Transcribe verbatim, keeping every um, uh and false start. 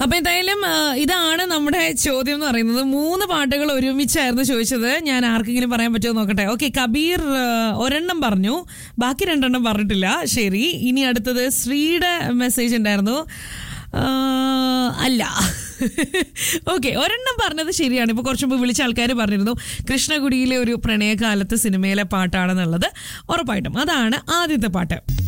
അപ്പൊ എന്തായാലും ഇതാണ് നമ്മുടെ ചോദ്യം എന്ന് പറയുന്നത്. മൂന്ന് പാട്ടുകൾ ഒരുമിച്ചായിരുന്നു ചോദിച്ചത്. ഞാൻ ആർക്കെങ്കിലും പറയാൻ പറ്റുമോ നോക്കട്ടെ. ഓക്കെ, കബീർ ഒരെണ്ണം പറഞ്ഞു, ബാക്കി രണ്ടെണ്ണം പറഞ്ഞിട്ടില്ല. ശരി, ഇനി അടുത്തത് ശ്രീയുടെ മെസ്സേജ് ഉണ്ടായിരുന്നു. അല്ല, ഓക്കെ, ഒരെണ്ണം പറഞ്ഞത് ശരിയാണ്. ഇപ്പൊ കുറച്ചു മുമ്പ് വിളിച്ച ആൾക്കാർ പറഞ്ഞിരുന്നു കൃഷ്ണകുടിയിലെ ഒരു പ്രണയകാലത്ത് സിനിമയിലെ പാട്ടാണെന്നുള്ളത്. ഉറപ്പായിട്ടും അതാണ് ആദ്യത്തെ പാട്ട്.